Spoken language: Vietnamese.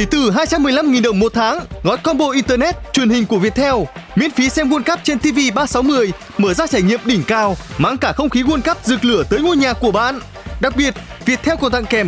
Chỉ từ 215.000 đồng một tháng, gói combo internet, truyền hình của Viettel, miễn phí xem World Cup trên TV 3610, mở ra trải nghiệm đỉnh cao, mang cả không khí World Cup rực lửa tới ngôi nhà của bạn. Đặc biệt, Viettel còn tặng kèm